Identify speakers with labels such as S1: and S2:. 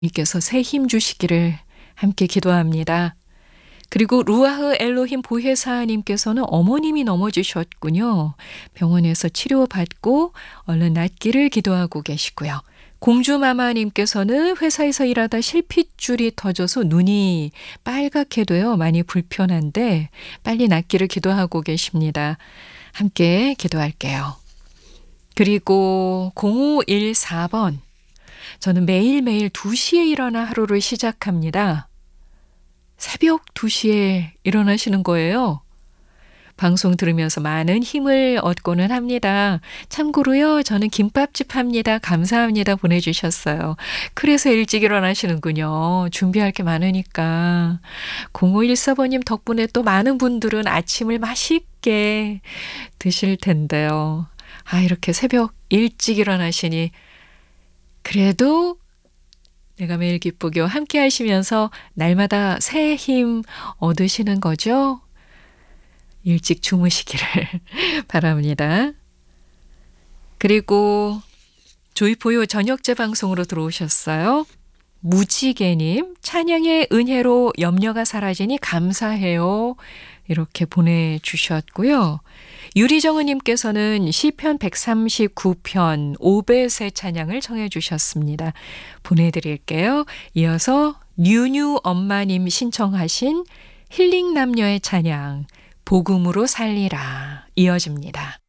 S1: 님께서 새 힘 주시기를 함께 기도합니다. 그리고 루아흐 엘로힘 보혜사님께서는 어머님이 넘어지셨군요. 병원에서 치료받고 얼른 낫기를 기도하고 계시고요. 공주마마님께서는 회사에서 일하다 실핏줄이 터져서 눈이 빨갛게 되어 많이 불편한데 빨리 낫기를 기도하고 계십니다. 함께 기도할게요. 그리고 0514번. 저는 매일매일 2시에 일어나 하루를 시작합니다. 새벽 2시에 일어나시는 거예요. 방송 들으면서 많은 힘을 얻고는 합니다. 참고로요, 저는 김밥집 합니다. 감사합니다. 보내주셨어요. 그래서 일찍 일어나시는군요. 준비할 게 많으니까. 0514번님 덕분에 또 많은 분들은 아침을 맛있게 드실 텐데요. 아, 이렇게 새벽 일찍 일어나시니 그래도 내가 매일 기쁘게요. 함께 하시면서 날마다 새 힘 얻으시는 거죠? 일찍 주무시기를 바랍니다. 그리고 조이포요 저녁제 방송으로 들어오셨어요. 무지개님, 찬양의 은혜로 염려가 사라지니 감사해요. 이렇게 보내주셨고요. 유리정은님께서는 시편 139편 5배의 찬양을 청해 주셨습니다. 보내드릴게요. 이어서 뉴뉴 엄마님 신청하신 힐링남녀의 찬양 복음으로 살리라 이어집니다.